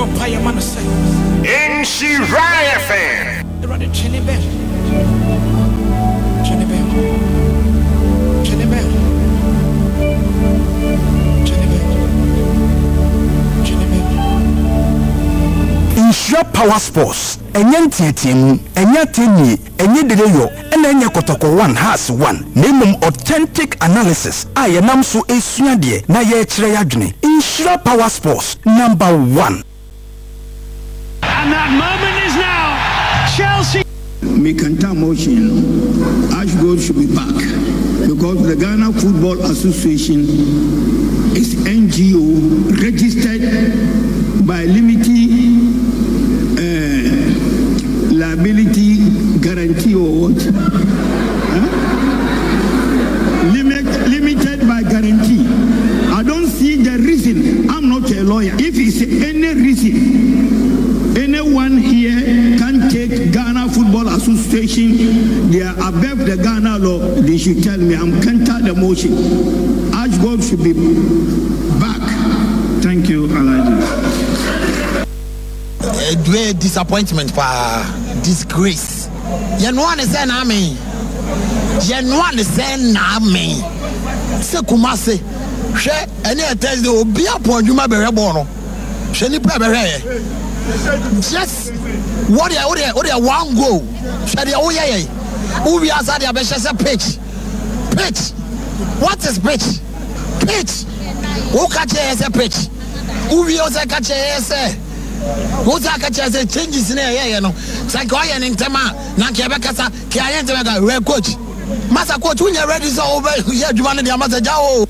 In Shiraya fan. Insure Power Sports. Enye team, enye teni, enye dereyo, enye kotoko one has one. Name authentic analysis. Aye namso esuadie na ye chire yadwene. Insure Power Sports number 1. And that moment is now. Chelsea. Mikanta motion. Ashgold should be back because the Ghana Football Association is NGO registered by limited liability guarantee or what? Limited by guarantee. I don't see the reason. I'm not a lawyer. If it's any reason, anyone here can take Ghana Football Association. They are above the Ghana law. They should tell me. I'm counter the motion. Ashgold should be back. Thank you, Elijah. Great disappointment for disgrace. You know what I'm saying? I mean, you know what I'm saying? I mean, se kumase, she any Thursday will be upon you, my baby bono. She need prepare. Just what they one go. She the oh yeah. Who we are said they say pitch. Pitch. What is pitch? Pitch. Who catch a pitch? Who we also catch a who's that catch changes in here, you know? Psychoyan in Tema, Nakabakasa, Kian, red coach. Master coach, when you're ready, so over here, you want the Amazon.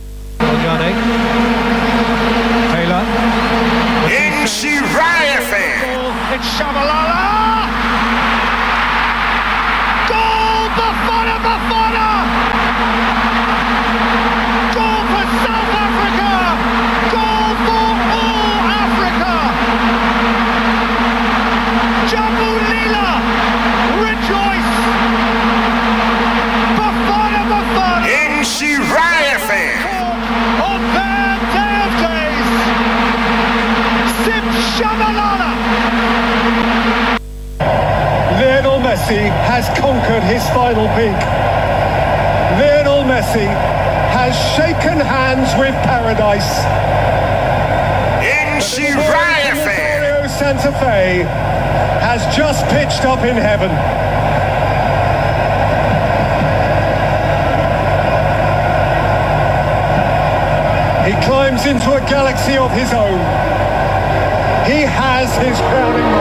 Taylor. In Shiraya fan. It's Shabalala. Goal, Bafana. Goal for South Africa. Goal for all Africa. Jabulila, rejoice! Bafana! In Shiraya fan. On their day of days, Sim Shabalala. Lionel Messi has conquered his final peak. Lionel Messi has shaken hands with paradise. In Shiraya fan. Santa Fe has just pitched up in heaven. He climbs into a galaxy of his own. He has his crowning moment.